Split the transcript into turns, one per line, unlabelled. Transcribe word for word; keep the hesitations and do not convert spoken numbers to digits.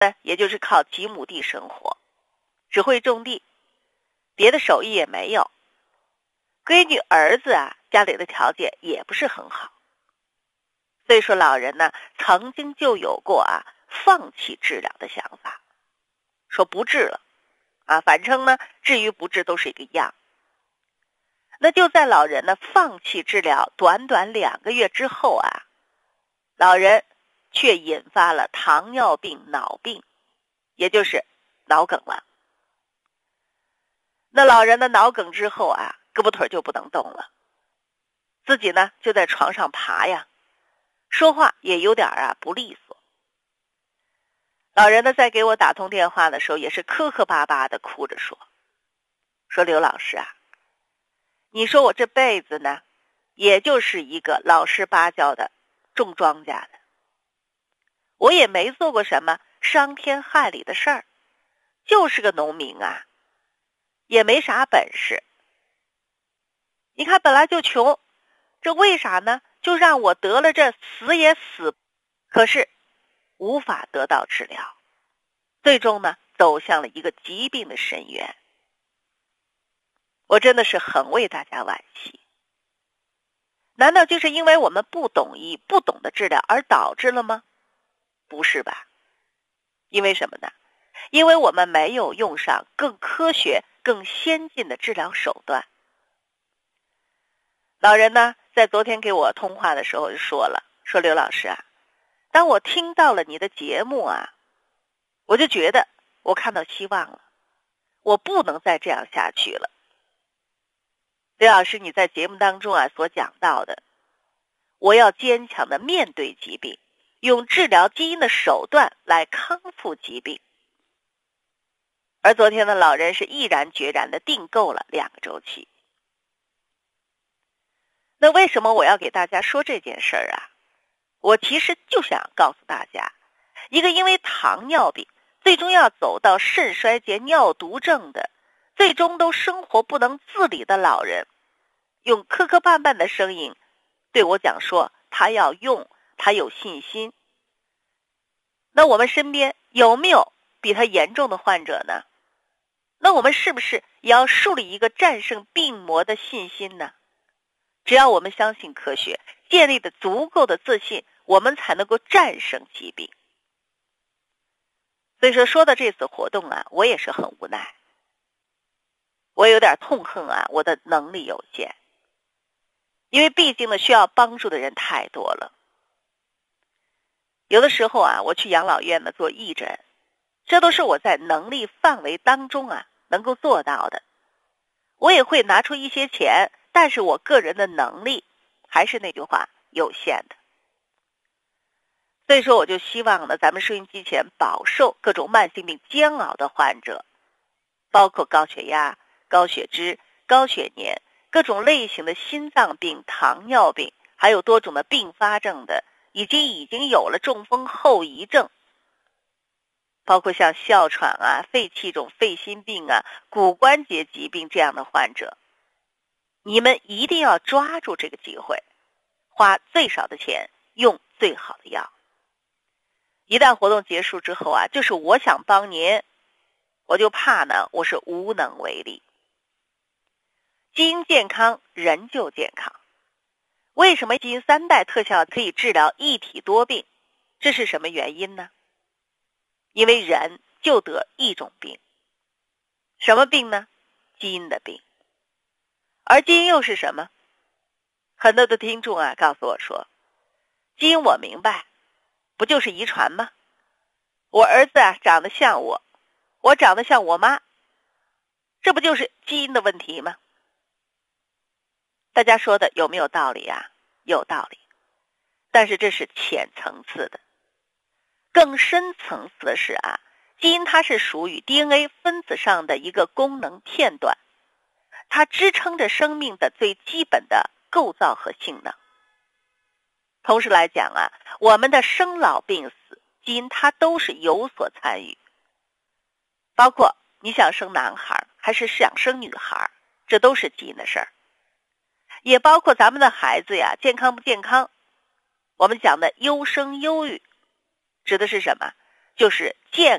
也就是靠几亩地生活，只会种地，别的手艺也没有。闺女儿子啊，家里的条件也不是很好，所以说老人呢曾经就有过啊放弃治疗的想法，说不治了啊，反正呢治与不治都是一个样。那就在老人呢放弃治疗短短两个月之后啊，老人却引发了糖尿病脑病，也就是脑梗了。那老人的脑梗之后啊，胳膊腿就不能动了，自己呢就在床上爬呀，说话也有点啊不利索。老人呢在给我打通电话的时候也是磕磕巴巴的哭着说，说刘老师啊，你说我这辈子呢也就是一个老实巴交的种庄稼的，我也没做过什么伤天害理的事儿，就是个农民啊，也没啥本事。你看本来就穷，这为啥呢？就让我得了这死也死，可是无法得到治疗，最终呢走向了一个疾病的深渊。我真的是很为大家惋惜。难道就是因为我们不懂医、不懂得治疗而导致了吗？不是吧？因为什么呢？因为我们没有用上更科学、更先进的治疗手段。老人呢，在昨天给我通话的时候就说了，说刘老师啊，当我听到了你的节目啊，我就觉得我看到希望了，我不能再这样下去了。刘老师，你在节目当中啊所讲到的，我要坚强的面对疾病，用治疗基因的手段来康复疾病。而昨天的老人是毅然决然的订购了两个周期。那为什么我要给大家说这件事儿啊？我其实就想告诉大家，一个因为糖尿病最终要走到肾衰竭、尿毒症的，最终都生活不能自理的老人，用磕磕绊绊的声音对我讲说他要用，他有信心。那我们身边有没有比他严重的患者呢？那我们是不是也要树立一个战胜病魔的信心呢？只要我们相信科学，建立的足够的自信，我们才能够战胜疾病。所以说说到这次活动啊，我也是很无奈，我有点痛恨啊，我的能力有限，因为毕竟呢需要帮助的人太多了。有的时候啊，我去养老院呢做义诊，这都是我在能力范围当中啊能够做到的。我也会拿出一些钱，但是我个人的能力还是那句话，有限的。所以说我就希望呢，咱们收音机前饱受各种慢性病煎熬的患者，包括高血压、高血脂、高血粘，各种类型的心脏病、糖尿病，还有多种的并发症的，以及已经有了中风后遗症，包括像哮喘啊、肺气肿、肺心病啊、骨关节疾病这样的患者，你们一定要抓住这个机会，花最少的钱，用最好的药。一旦活动结束之后啊，就是我想帮您，我就怕呢我是无能为力。基因健康，人就健康。为什么基因三代特效可以治疗一体多病？这是什么原因呢？因为人就得一种病。什么病呢？基因的病。而基因又是什么？很多的听众啊告诉我说，基因我明白，不就是遗传吗？我儿子啊长得像我，我长得像我妈，这不就是基因的问题吗？大家说的有没有道理啊？有道理，但是这是浅层次的。更深层次的是啊，基因它是属于 D N A 分子上的一个功能片段，它支撑着生命的最基本的构造和性能。同时来讲啊，我们的生老病死，基因它都是有所参与，包括你想生男孩还是想生女孩，这都是基因的事儿。也包括咱们的孩子呀，健康不健康，我们讲的优生优育指的是什么？ 就是健